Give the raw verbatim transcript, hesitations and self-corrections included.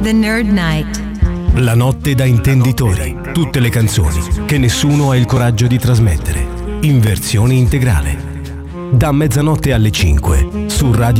The Nerd Night. La notte da intenditori. Tutte le canzoni che nessuno ha il coraggio di trasmettere. In versione integrale. Da mezzanotte alle cinque su Radio